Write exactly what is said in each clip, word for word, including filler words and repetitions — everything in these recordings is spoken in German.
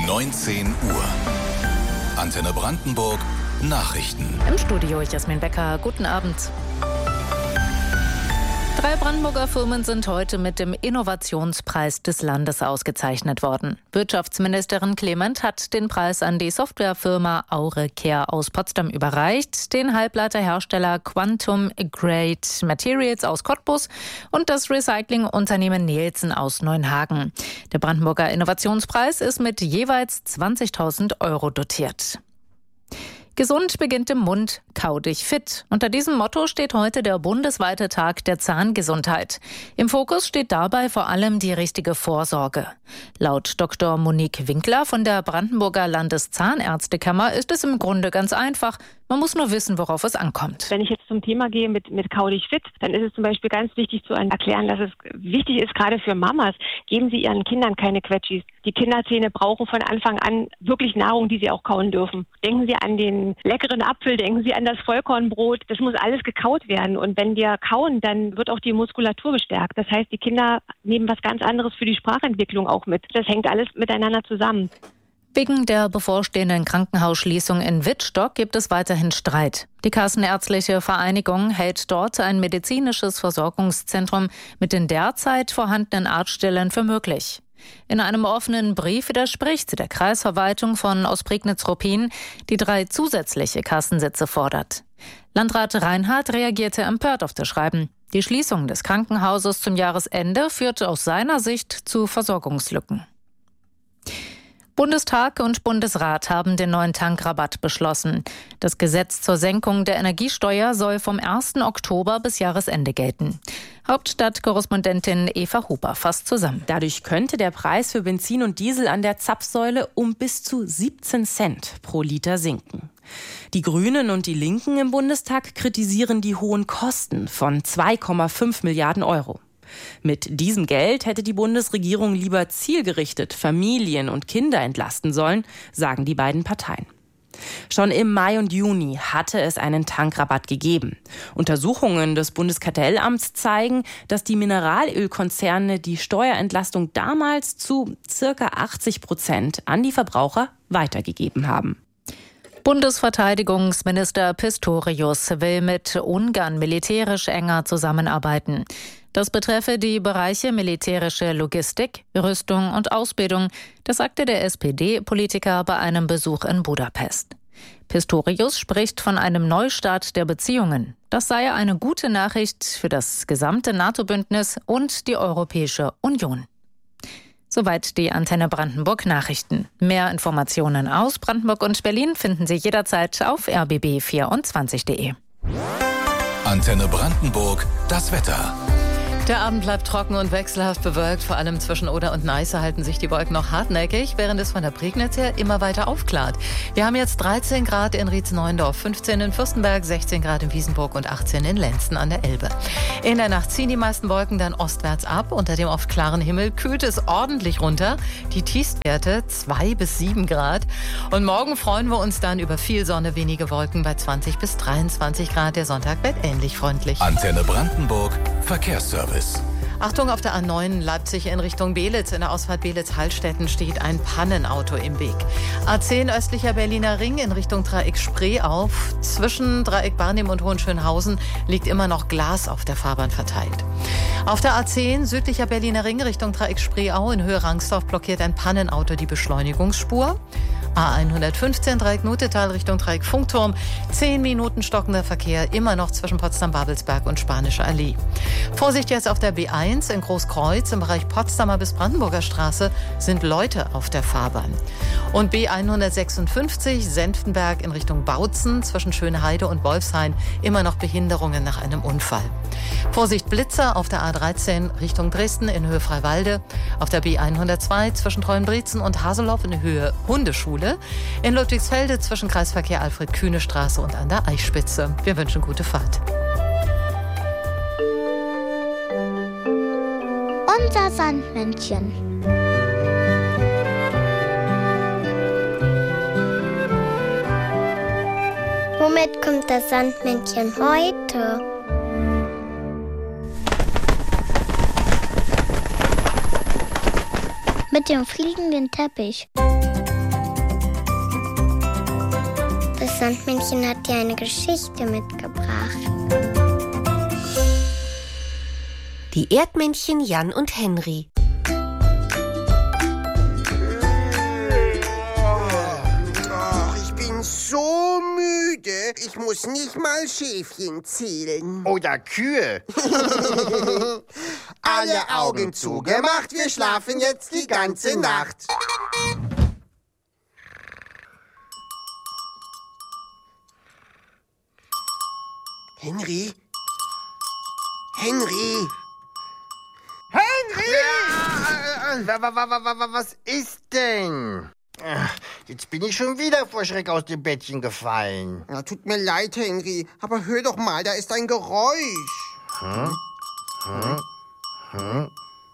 neunzehn Uhr. Antenne Brandenburg Nachrichten. Im Studio Jasmin Becker. Guten Abend. Drei Brandenburger Firmen sind heute mit dem Innovationspreis des Landes ausgezeichnet worden. Wirtschaftsministerin Clement hat den Preis an die Softwarefirma Aurecare aus Potsdam überreicht, den Halbleiterhersteller Quantum Grade Materials aus Cottbus und das Recyclingunternehmen Nielsen aus Neuenhagen. Der Brandenburger Innovationspreis ist mit jeweils zwanzigtausend Euro dotiert. Gesund beginnt im Mund, kau dich fit. Unter diesem Motto steht heute der bundesweite Tag der Zahngesundheit. Im Fokus steht dabei vor allem die richtige Vorsorge. Laut Doktor Monique Winkler von der Brandenburger Landeszahnärztekammer ist es im Grunde ganz einfach. Man muss nur wissen, worauf es ankommt. Wenn ich jetzt zum Thema gehe mit, mit Kau dich fit, dann ist es zum Beispiel ganz wichtig zu erklären, dass es wichtig ist, gerade für Mamas, geben Sie Ihren Kindern keine Quetschis. Die Kinderzähne brauchen von Anfang an wirklich Nahrung, die sie auch kauen dürfen. Denken Sie an den leckeren Apfel, denken Sie an das Vollkornbrot. Das muss alles gekaut werden. Und wenn wir kauen, dann wird auch die Muskulatur gestärkt. Das heißt, die Kinder nehmen was ganz anderes für die Sprachentwicklung auch mit. Das hängt alles miteinander zusammen. Wegen der bevorstehenden Krankenhausschließung in Wittstock gibt es weiterhin Streit. Die Kassenärztliche Vereinigung hält dort ein medizinisches Versorgungszentrum mit den derzeit vorhandenen Arztstellen für möglich. In einem offenen Brief widerspricht sie der Kreisverwaltung von Ostprignitz-Ruppin, die drei zusätzliche Kassensitze fordert. Landrat Reinhardt reagierte empört auf das Schreiben. Die Schließung des Krankenhauses zum Jahresende führte aus seiner Sicht zu Versorgungslücken. Bundestag und Bundesrat haben den neuen Tankrabatt beschlossen. Das Gesetz zur Senkung der Energiesteuer soll vom ersten Oktober bis Jahresende gelten. Hauptstadtkorrespondentin Eva Huber fasst zusammen. Dadurch könnte der Preis für Benzin und Diesel an der Zapfsäule um bis zu siebzehn Cent pro Liter sinken. Die Grünen und die Linken im Bundestag kritisieren die hohen Kosten von zwei Komma fünf Milliarden Euro. Mit diesem Geld hätte die Bundesregierung lieber zielgerichtet Familien und Kinder entlasten sollen, sagen die beiden Parteien. Schon im Mai und Juni hatte es einen Tankrabatt gegeben. Untersuchungen des Bundeskartellamts zeigen, dass die Mineralölkonzerne die Steuerentlastung damals zu circa achtzig Prozent an die Verbraucher weitergegeben haben. Bundesverteidigungsminister Pistorius will mit Ungarn militärisch enger zusammenarbeiten. Das betreffe die Bereiche militärische Logistik, Rüstung und Ausbildung. Das sagte der S P D-Politiker bei einem Besuch in Budapest. Pistorius spricht von einem Neustart der Beziehungen. Das sei eine gute Nachricht für das gesamte NATO-Bündnis und die Europäische Union. Soweit die Antenne Brandenburg Nachrichten. Mehr Informationen aus Brandenburg und Berlin finden Sie jederzeit auf r b b vierundzwanzig punkt de. Antenne Brandenburg, das Wetter. Der Abend bleibt trocken und wechselhaft bewölkt. Vor allem zwischen Oder und Neiße halten sich die Wolken noch hartnäckig, während es von der Prignitz her immer weiter aufklart. Wir haben jetzt dreizehn Grad in Rietz-Neuendorf, fünfzehn in Fürstenberg, sechzehn Grad in Wiesenburg und achtzehn in Lenzen an der Elbe. In der Nacht ziehen die meisten Wolken dann ostwärts ab. Unter dem oft klaren Himmel kühlt es ordentlich runter. Die Tiefstwerte zwei bis sieben Grad. Und morgen freuen wir uns dann über viel Sonne, wenige Wolken bei zwanzig bis dreiundzwanzig Grad. Der Sonntag wird ähnlich freundlich. Antenne Brandenburg, Verkehrsservice. Achtung, auf der A neun Leipzig in Richtung Belitz. In der Ausfahrt Belitz-Hallstetten steht ein Pannenauto im Weg. A zehn östlicher Berliner Ring in Richtung Dreieck Spree auf. Zwischen Dreieck Barnim und Hohenschönhausen liegt immer noch Glas auf der Fahrbahn verteilt. Auf der A zehn südlicher Berliner Ring Richtung Dreieck Spreeau in Höhe Rangsdorf blockiert ein Pannenauto die Beschleunigungsspur. A hundertfünfzehn Dreieck Nutetal Richtung Dreieck Funkturm. Zehn Minuten stockender Verkehr immer noch zwischen Potsdam-Babelsberg und Spanische Allee. Vorsicht jetzt auf der B eins in Großkreuz im Bereich Potsdamer bis Brandenburger Straße sind Leute auf der Fahrbahn. Und B hundertsechsundfünfzig Senftenberg in Richtung Bautzen zwischen Schöneheide und Wolfshain immer noch Behinderungen nach einem Unfall. Vorsicht Blitzer auf der A dreizehn Richtung Dresden in Höhe Freiwalde. Auf der B hundertzwei zwischen Treuenbrietzen und Haseloff in Höhe Hundeschule. In Ludwigsfelde zwischen Kreisverkehr Alfred-Kühne-Straße und an der Eichspitze. Wir wünschen gute Fahrt. Unser Sandmännchen. Womit kommt das Sandmännchen heute? Mit dem fliegenden Teppich. Das Sandmännchen hat dir eine Geschichte mitgebracht. Die Erdmännchen Jan und Henry. So müde, ich muss nicht mal Schäfchen zählen. Oder Kühe. Alle Augen zugemacht, wir schlafen jetzt die ganze Nacht. Henry? Henry? Henry! Ja, was ist denn? Jetzt bin ich schon wieder vor Schreck aus dem Bettchen gefallen. Ja, tut mir leid, Henry, aber hör doch mal, da ist ein Geräusch. Hm? Hm? Hm?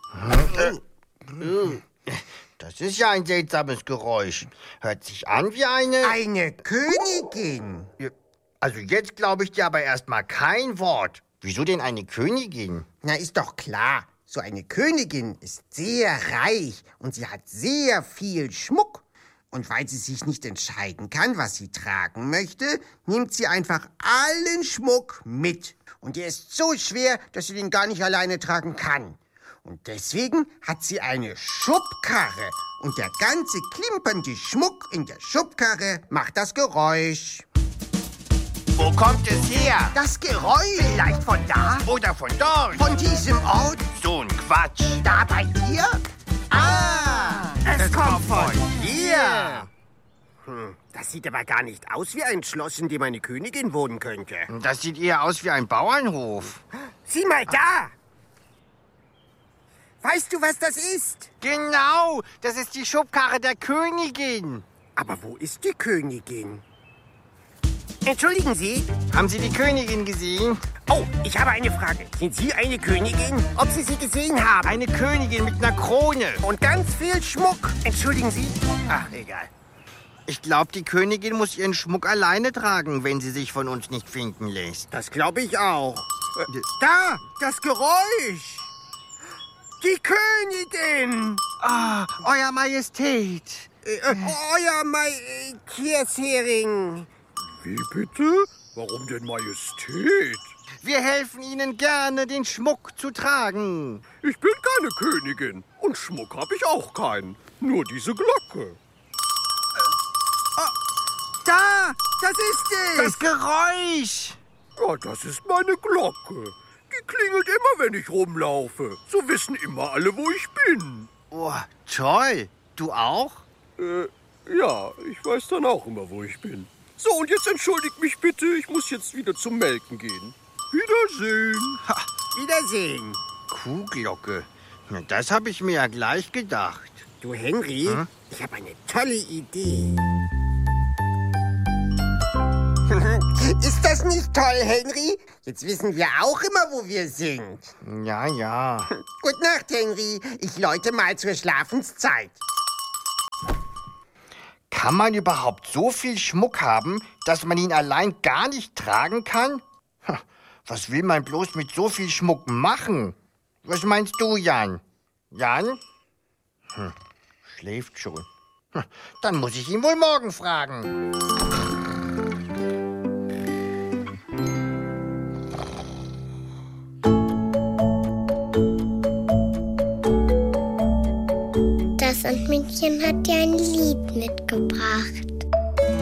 Hm? Das ist ja ein seltsames Geräusch. Hört sich an wie eine... Eine Königin. Also jetzt glaube ich dir aber erstmal kein Wort. Wieso denn eine Königin? Na, ist doch klar. So eine Königin ist sehr reich und sie hat sehr viel Schmuck. Und weil sie sich nicht entscheiden kann, was sie tragen möchte, nimmt sie einfach allen Schmuck mit. Und der ist so schwer, dass sie den gar nicht alleine tragen kann. Und deswegen hat sie eine Schubkarre. Und der ganze klimpernde Schmuck in der Schubkarre macht das Geräusch. Wo kommt es her? Das Geräusch. Vielleicht von da? Oder von dort? Von diesem Ort? So ein Quatsch. Da bei dir? Ah, es, es kommt von hier. Hm, das sieht aber gar nicht aus wie ein Schloss, in dem eine Königin wohnen könnte. Das sieht eher aus wie ein Bauernhof. Sieh mal da. Weißt du, was das ist? Genau, das ist die Schubkarre der Königin. Aber wo ist die Königin? Entschuldigen Sie? Haben Sie die Königin gesehen? Oh, ich habe eine Frage. Sind Sie eine Königin? Ob Sie sie gesehen haben? Eine Königin mit einer Krone. Und ganz viel Schmuck. Entschuldigen Sie? Ach, egal. Ich glaube, die Königin muss ihren Schmuck alleine tragen, wenn sie sich von uns nicht finden lässt. Das glaube ich auch. Äh, da, das Geräusch. Die Königin. Ah, oh, Euer Majestät. Äh, äh, Euer Majestätshering. Wie bitte? Warum denn Majestät? Wir helfen Ihnen gerne, den Schmuck zu tragen. Ich bin keine Königin und Schmuck habe ich auch keinen. Nur diese Glocke. Äh, oh, da, das ist es. Das Geräusch. Ja, das ist meine Glocke. Die klingelt immer, wenn ich rumlaufe. So wissen immer alle, wo ich bin. Oh, toll. Du auch? Äh, ja, ich weiß dann auch immer, wo ich bin. So, und jetzt entschuldigt mich bitte, ich muss jetzt wieder zum Melken gehen. Wiedersehen. Ha, Wiedersehen. Kuhglocke. Das habe ich mir ja gleich gedacht. Du, Henry, hm? Ich habe eine tolle Idee. Ist das nicht toll, Henry? Jetzt wissen wir auch immer, wo wir sind. Ja, ja. Gute Nacht, Henry. Ich läute mal zur Schlafenszeit. Kann man überhaupt so viel Schmuck haben, dass man ihn allein gar nicht tragen kann? Was will man bloß mit so viel Schmuck machen? Was meinst du, Jan? Jan? Hm, schläft schon. Dann muss ich ihn wohl morgen fragen. Das Sandmännchen hat dir ein Lied mitgebracht.